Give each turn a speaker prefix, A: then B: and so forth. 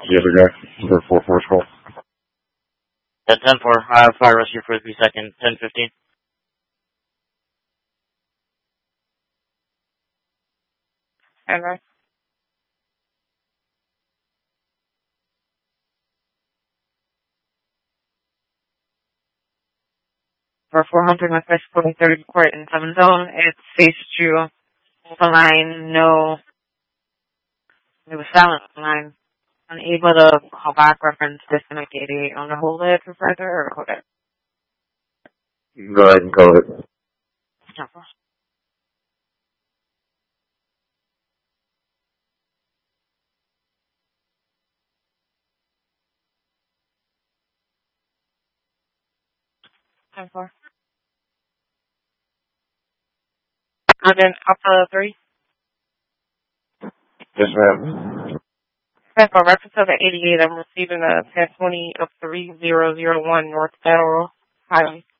A: The other guy, the 4-4 call.
B: At 10-4, I have fire rescue for 3 seconds, 10-15.
C: Ever. For 400 my special 43rd court in 7 zone, it's face true. Open line, no. It was silent line. Unable to call back, reference disconnect 88. On the hold it for further or code it?
A: Go ahead and code it.
C: No. 10-4. And then Alpha 3.
A: Yes, ma'am.
C: 10-4, reference to the 88. I'm receiving a 1020 of 3001 North Federal Highway.